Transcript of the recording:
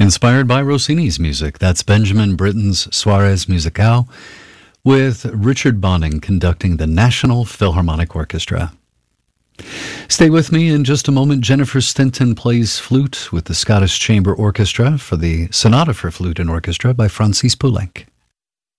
Inspired by Rossini's music. That's Benjamin Britten's Soirées Musicales, with Richard Bonning conducting the National Philharmonic Orchestra. Stay with me in just a moment. Jennifer Stinton plays flute with the Scottish Chamber Orchestra for the Sonata for Flute and Orchestra by Francis Poulenc.